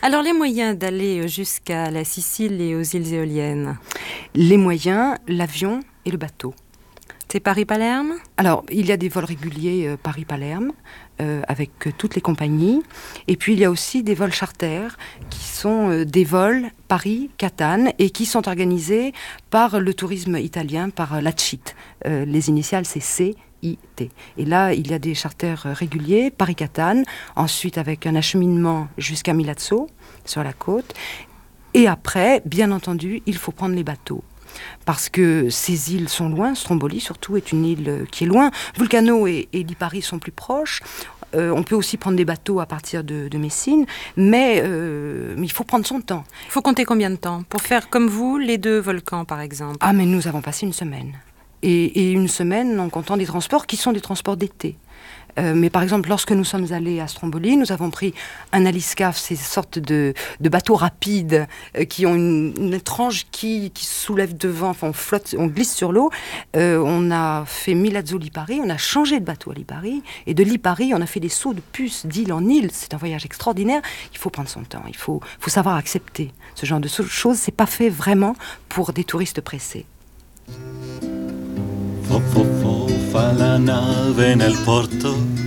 Alors les moyens d'aller jusqu'à la Sicile et aux îles éoliennes? Les moyens, l'avion et le bateau. C'est Paris-Palerme? Alors, il y a des vols réguliers Paris-Palerme avec toutes les compagnies. Et puis, il y a aussi des vols charters qui sont des vols Paris-Catane et qui sont organisés par le tourisme italien, par la CIT. Les initiales, c'est CIT. Et là, il y a des charters réguliers, Paris-Catane, ensuite avec un acheminement jusqu'à Milazzo, sur la côte. Et après, bien entendu, il faut prendre les bateaux. Parce que ces îles sont loin, Stromboli surtout est une île qui est loin. Vulcano et Lipari sont plus proches. On peut aussi prendre des bateaux à partir de Messine, mais il faut prendre son temps. Il faut compter combien de temps pour faire comme vous les 2 volcans par exemple? Ah mais nous avons passé une semaine. Et une semaine en comptant des transports qui sont des transports d'été. Mais par exemple, lorsque nous sommes allés à Stromboli, nous avons pris un aliscaf, ces sortes de bateaux rapides qui ont une étrange qui soulève devant, enfin on flotte, on glisse sur l'eau. On a fait Milazzo-Lipari, on a changé de bateau à Lipari, et de Lipari, on a fait des sauts de puce d'île en île. C'est un voyage extraordinaire. Il faut prendre son temps, il faut savoir accepter ce genre de choses. C'est pas fait vraiment pour des touristes pressés. Fa la nave nel porto,